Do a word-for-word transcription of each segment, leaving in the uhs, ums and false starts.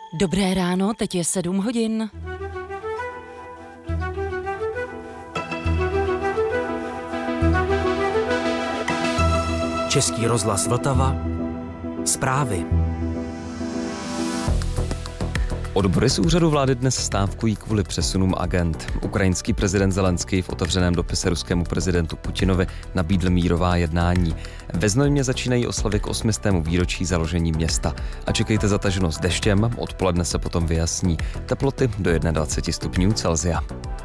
Dobré ráno, teď je sedm hodin. Český rozhlas Vltava. Zprávy. Odbory z úřadu vlády dnes stávkují kvůli přesunům agend. Ukrajinský prezident Zelenský v otevřeném dopise ruskému prezidentu Putinovi nabídl mírová jednání. Ve Znojmě začínají oslavy k osmistému výročí založení města. A čekejte zataženost deštěm, odpoledne se potom vyjasní. Teploty do dvacet jedna stupňů Celsia.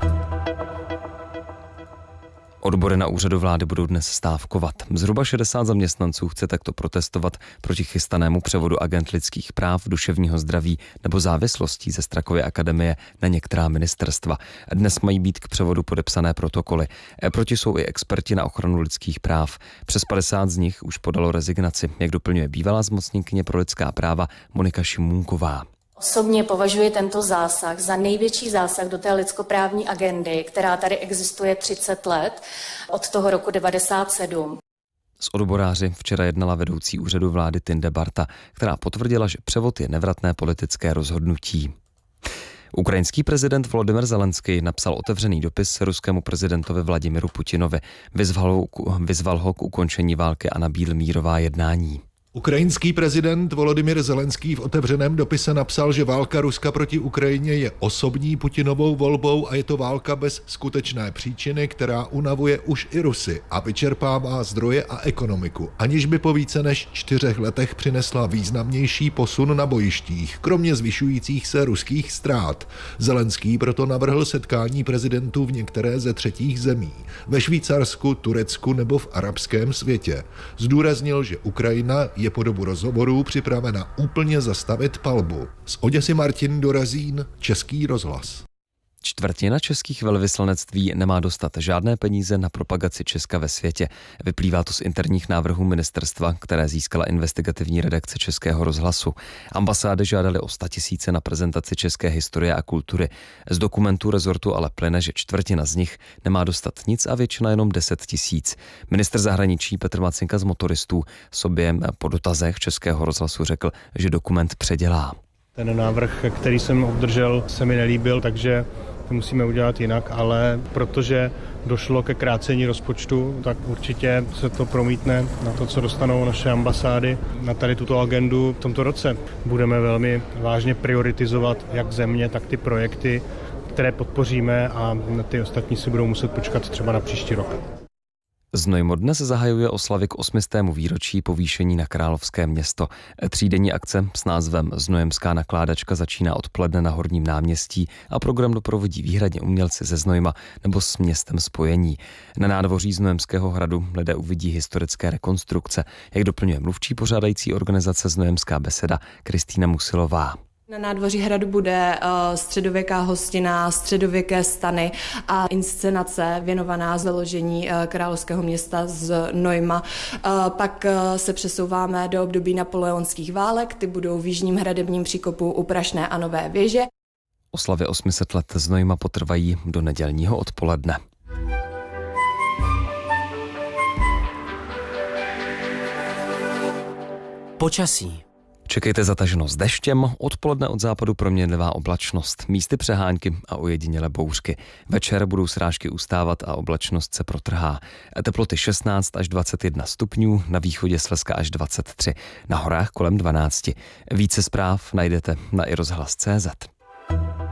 Odbory na úřadu vlády budou dnes stávkovat. Zhruba šedesát zaměstnanců chce takto protestovat proti chystanému převodu agend lidských práv, duševního zdraví nebo závislostí ze Strakovy akademie na některá ministerstva. Dnes mají být k převodu podepsané protokoly. Proti jsou i experti na ochranu lidských práv. Přes padesát z nich už podalo rezignaci, jak doplňuje bývalá zmocněnkyně pro lidská práva Monika Šimůnková. Osobně považuji tento zásah za největší zásah do té lidskoprávní agendy, která tady existuje třicet let, od toho roku devadesát sedm. S odboráři včera jednala vedoucí úřadu vlády Tinde Barta, která potvrdila, že převod je nevratné politické rozhodnutí. Ukrajinský prezident Volodymyr Zelenský napsal otevřený dopis ruskému prezidentovi Vladimiru Putinovi. Vyzval ho, vyzval ho k ukončení války a nabídl mírová jednání. Ukrajinský prezident Volodymyr Zelenský v otevřeném dopise napsal, že válka Ruska proti Ukrajině je osobní Putinovou volbou a je to válka bez skutečné příčiny, která unavuje už i Rusy a vyčerpává zdroje a ekonomiku, aniž by po více než čtyřech letech přinesla významnější posun na bojištích, kromě zvyšujících se ruských ztrát. Zelenský proto navrhl setkání prezidentů v některé ze třetích zemí, ve Švýcarsku, Turecku nebo v arabském světě. Zdůraznil, že Ukrajina je po dobu rozhovorů připravena úplně zastavit palbu. Z Oděsy Martin Dorazín, Český rozhlas. Čtvrtina českých velvyslanectví nemá dostat žádné peníze na propagaci Česka ve světě. Vyplývá to z interních návrhů ministerstva, které získala investigativní redakce Českého rozhlasu. Ambasády žádaly o statisíce na prezentaci české historie a kultury. Z dokumentů rezortu ale plyne, že čtvrtina z nich nemá dostat nic a většina jenom deset tisíc. Ministr zahraničí Petr Macinka z Motoristů sobě po dotazech Českého rozhlasu řekl, že dokument předělá. Ten návrh, který jsem obdržel, se mi nelíbil, takže to musíme udělat jinak, ale protože došlo ke krácení rozpočtu, tak určitě se to promítne na to, co dostanou naše ambasády na tady tuto agendu v tomto roce. Budeme velmi vážně prioritizovat jak země, tak ty projekty, které podpoříme, a ty ostatní si budou muset počkat třeba na příští rok. Znojmo dnes zahajuje oslavy k osmistému výročí povýšení na Královské město. Třídenní akce s názvem Znojemská nakládačka začíná odpoledne na Horním náměstí a program doprovodí výhradně umělci ze Znojma nebo s městem spojení. Na nádvoří Znojemského hradu lidé uvidí historické rekonstrukce, jak doplňuje mluvčí pořádající organizace Znojemská beseda Kristýna Musilová. Na nádvoří hradu bude uh, středověká hostina, středověké stany a inscenace věnovaná založení uh, královského města z Znojma. Uh, pak uh, se přesouváme do období napoleonských válek, ty budou v jižním hradebním příkopu u Prašné a Nové věže. Oslavy osm set let Znojma potrvají do nedělního odpoledne. Počasí. Čekejte zataženost deštěm, odpoledne od západu proměnlivá oblačnost, místy přehánky a ojedinělé bouřky. Večer budou srážky ustávat a oblačnost se protrhá. Teploty šestnáct až dvacet jedna stupňů, na východě Slezska až dvacet tři, na horách kolem dvanáct. Více zpráv najdete na i rozhlas tečka cé zet.